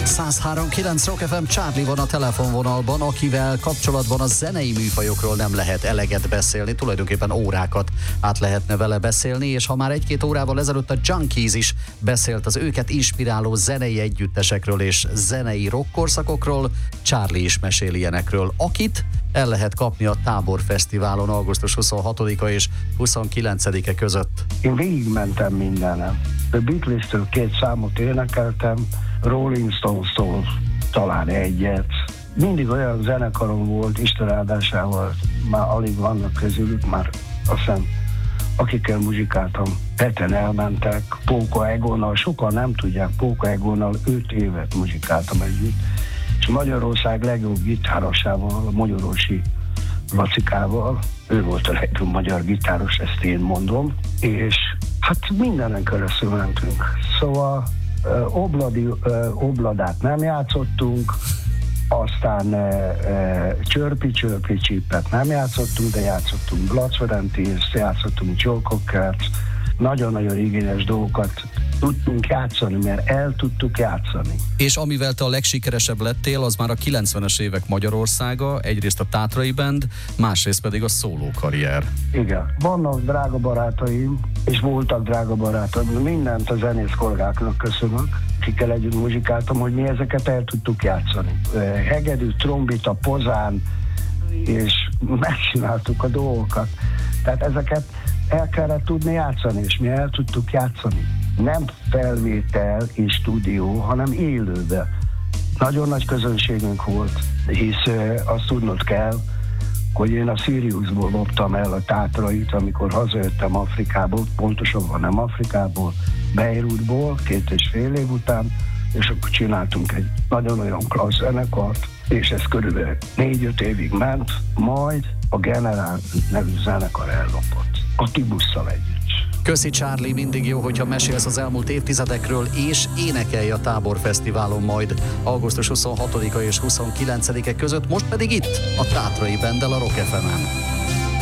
103.9 Rock FM, Charlie van a telefonvonalban, akivel kapcsolatban a zenei műfajokról nem lehet eleget beszélni, tulajdonképpen órákat át lehetne vele beszélni, és ha már egy-két órával ezelőtt a Junkies is beszélt az őket inspiráló zenei együttesekről és zenei rockkorszakokról, Charlie is mesél ilyenekről, akit el lehet kapni a Tábor Fesztiválon augusztus 26-a és 29-e között. Én végigmentem mindenem. A Beatles-től 2 számot énekeltem, Rolling Stones-tól talán egyet. Mindig olyan zenekarom volt, Isten áldásával, már alig vannak közülük, már azt hiszem, akikkel muzsikáltam, 7-en elmentek, Póka Egonnal, sokan nem tudják, Póka Egonnal 5 évet muzsikáltam együtt, és Magyarország legjobb gitárosával, a Magyarorsi Lacikával, ő volt a legjobb magyar gitáros, ezt én mondom, és hát mindenen keresztül mentünk. Szóval Obladát nem játszottunk, aztán Csörpi Csípet nem játszottunk, de játszottunk Black Ferenc, játszottunk Joe Cockert, nagyon-nagyon igényes dolgokat tudtunk játszani, mert el tudtuk játszani. És amivel te a legsikeresebb lettél, az már a 90-es évek Magyarországa, egyrészt a Tátrai Band, másrészt pedig a szólókarrier. Igen. Vannak drága barátaim, és voltak drága barátaim, mindent a zenész kollégáknak köszönök, akikkel együtt muzsikáltam, hogy mi ezeket el tudtuk játszani. Hegedű, trombita, pozán, és megcsináltuk a dolgokat. Tehát ezeket el kellett tudni játszani, és mi el tudtuk játszani. Nem felvétel és stúdió, hanem élőbe. Nagyon nagy közönségünk volt, hisz azt tudnod kell, hogy én a Siriusból loptam el a Tátrait, amikor hazajöttem Afrikából, pontosabban nem Afrikából, Beirutból, 2,5 év után, és akkor csináltunk egy nagyon-olyan klassz zenekart, és ez körülbelül 4-5 évig ment, majd a Generál nevű zenekar ellopott. A Tibusszal együtt. Köszi Charlie, mindig jó, hogyha mesélsz az elmúlt évtizedekről, és énekelj a Tábor Fesztiválon majd augusztus 26-a és 29-e között, most pedig itt a Tátrai Banddel a Rock FM-en.